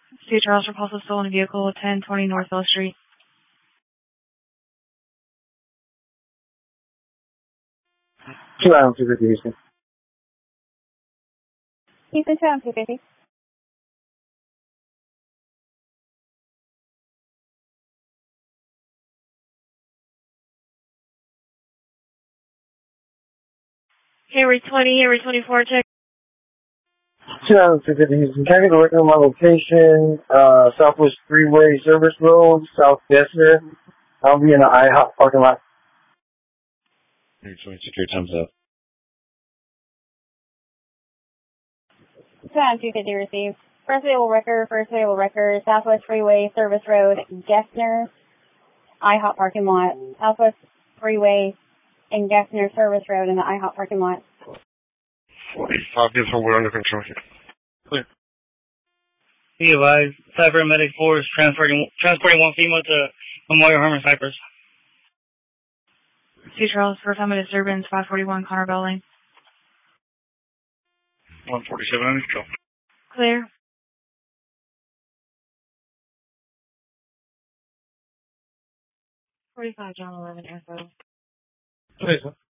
C. Charles repulsive stolen vehicle, 1020 North Bell Street. Two Island 250 Houston. Houston 2 Island 250. Henry 20, Henry 24, check. 2 Island 250 Houston. Can I get a record of my location? Southwest Freeway Service Road, South Gessner. I'll be in the IHOP parking lot. Henry 20, secure, time's up. 2 Island 250 received. First available record, Southwest Freeway Service Road, Gessner, IHOP parking lot. Southwest Freeway and Gessner Service Road in the IHOP parking lot. 45 gives we're under control here. Clear. Be advised, Cyber Medic 4 is transporting one female to Memorial Herman Cypress. C. Charles, first time a disturbance, 541 Connor Bell Lane. 147 under control. Clear. $45 John 11 Info. Okay, sir.